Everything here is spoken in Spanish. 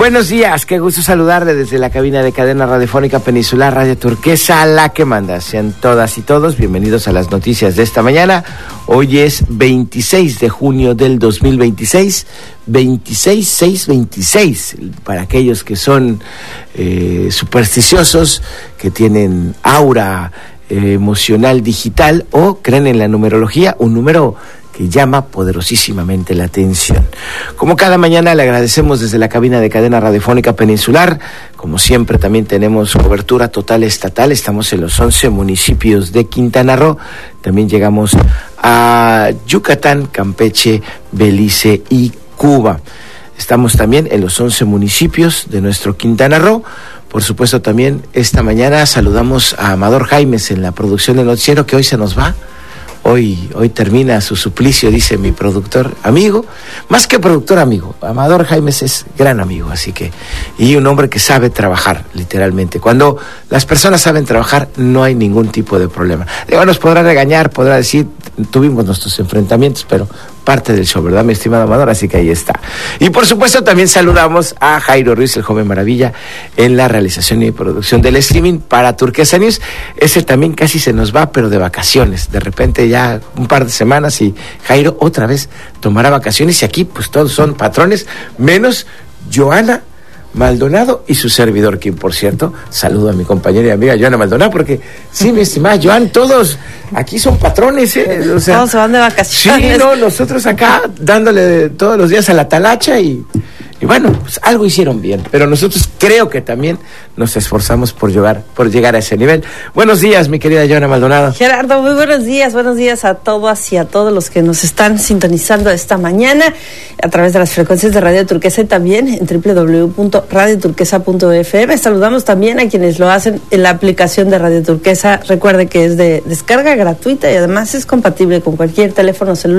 Buenos días, qué gusto saludarle desde la cabina de Cadena Radiofónica Peninsular Radio Turquesa, la que manda. Sean todas y todos bienvenidos a las noticias de esta mañana. Hoy es 26 de junio del 2026, 26 para aquellos que son supersticiosos, que tienen aura emocional digital o creen en la numerología, un número que llama poderosísimamente la atención. Como cada mañana le agradecemos desde la cabina de Cadena Radiofónica Peninsular. Como siempre también tenemos cobertura total estatal, estamos en los 11 municipios de Quintana Roo, también llegamos a Yucatán, Campeche, Belice y Cuba. Estamos también en los 11 municipios de nuestro Quintana Roo. Por supuesto también esta mañana saludamos a Amador Jaimes en la producción del noticiero, que hoy se nos va. Hoy termina su suplicio, dice mi productor amigo, más que productor amigo, Amador Jaimes es gran amigo, así que, y un hombre que sabe trabajar, literalmente. Cuando las personas saben trabajar, no hay ningún tipo de problema. Digo, nos podrá regañar, podrá decir, tuvimos nuestros enfrentamientos, pero parte del show, ¿verdad, mi estimado Amador? Así que ahí está. Y por supuesto también saludamos a Jairo Ruiz, el joven maravilla, en la realización y producción del streaming para Turquesa News. Ese también casi se nos va, pero de vacaciones. De repente ya un par de semanas y Jairo otra vez tomará vacaciones, y aquí pues todos son patrones, menos Joana Maldonado y su servidor, quien por cierto, saludo a mi compañera y amiga Joana Maldonado, porque sí, mi estimada Joan, todos aquí son patrones, o sea, todos se van de vacaciones. Sí, no, nosotros acá dándole todos los días a la talacha y bueno, pues algo hicieron bien, pero nosotros creo que también nos esforzamos por llegar a ese nivel. Buenos días, mi querida Joana Maldonado. Gerardo, muy buenos días a todas y a todos los que nos están sintonizando esta mañana a través de las frecuencias de Radio Turquesa y también en www.radioturquesa.fm. Saludamos también a quienes lo hacen en la aplicación de Radio Turquesa. Recuerde que es de descarga gratuita y además es compatible con cualquier teléfono celular